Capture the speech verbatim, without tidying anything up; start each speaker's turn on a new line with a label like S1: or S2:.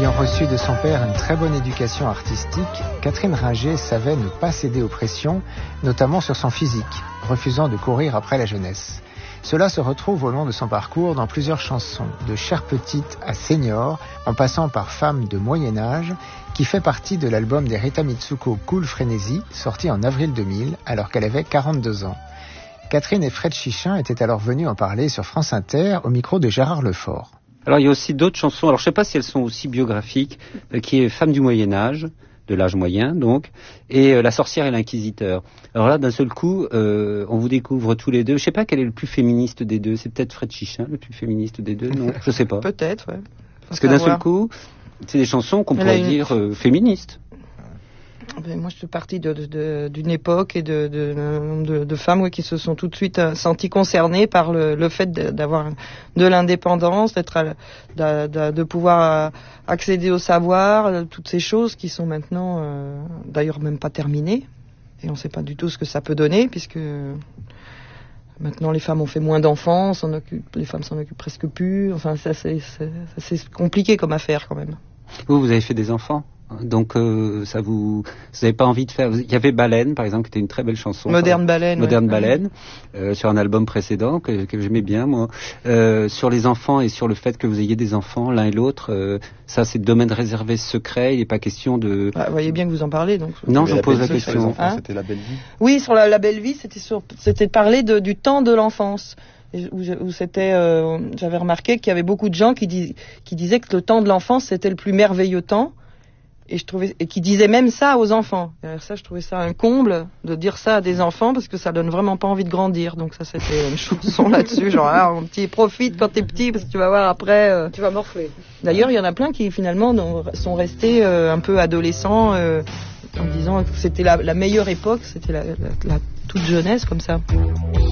S1: Ayant reçu de son père une très bonne éducation artistique, Catherine Ringer savait ne pas céder aux pressions, notamment sur son physique, refusant de courir après la jeunesse. Cela se retrouve au long de son parcours dans plusieurs chansons, de Chère Petite à Senior, en passant par Femme de Moyen Âge, qui fait partie de l'album d'Erita Mitsuko Cool Frénésie, sorti en avril deux mille, alors qu'elle avait quarante-deux ans. Catherine et Fred Chichin étaient alors venus en parler sur France Inter, au micro de Gérard Lefort.
S2: Alors il y a aussi d'autres chansons, alors je ne sais pas si elles sont aussi biographiques, euh, qui est Femme du Moyen Âge, de l'âge moyen donc, et euh, La sorcière et l'inquisiteur. Alors là, d'un seul coup, euh, on vous découvre tous les deux. Je ne sais pas quel est le plus féministe des deux. C'est peut-être Fred Chichin, le plus féministe des deux, non? Je ne sais pas.
S3: Peut-être, ouais.
S2: Parce que d'un seul coup, c'est des chansons qu'on pourrait une... dire euh, féministes.
S3: Moi, je suis partie de, de, de, d'une époque et de, de, de, de femmes oui, qui se sont tout de suite senties concernées par le, le fait de, d'avoir de l'indépendance, d'être à, de, de, de pouvoir accéder au savoir, toutes ces choses qui sont maintenant, euh, d'ailleurs, même pas terminées. Et on ne sait pas du tout ce que ça peut donner, puisque maintenant les femmes ont fait moins d'enfants, s'en occupent, les femmes s'en occupent presque plus. Enfin, ça, c'est, c'est, c'est compliqué comme affaire quand même.
S2: Vous, vous avez fait des enfants? Donc euh, ça vous, vous n'avez pas envie de faire. Il y avait Baleine par exemple, qui était une très belle chanson.
S3: Moderne Baleine.
S2: Moderne
S3: ouais.
S2: Baleine, euh, sur un album précédent que, que j'aimais bien moi. Euh, sur les enfants et sur le fait que vous ayez des enfants l'un et l'autre, euh, ça c'est domaine réservé secret. Il n'est pas question de.
S3: Ah, vous voyez bien que vous en parlez donc.
S2: Non, je pose la question.
S4: Enfants, hein c'était La Belle Vie.
S3: Oui, sur la, la Belle Vie, c'était sur, c'était de parler de, du temps de l'enfance. Où, où c'était, euh, j'avais remarqué qu'il y avait beaucoup de gens qui, dis, qui disaient que le temps de l'enfance c'était le plus merveilleux temps. Et je trouvais, et qui disait même ça aux enfants. Et ça, je trouvais ça un comble de dire ça à des enfants parce que ça donne vraiment pas envie de grandir. Donc ça, c'était une chanson là-dessus, genre ah, mon petit, profite quand t'es petit parce que tu vas voir après. Euh...
S5: Tu vas morfler.
S3: D'ailleurs, il y en a plein qui finalement sont restés euh, un peu adolescents euh, en disant que c'était la, la meilleure époque, c'était la, la, la toute jeunesse comme ça.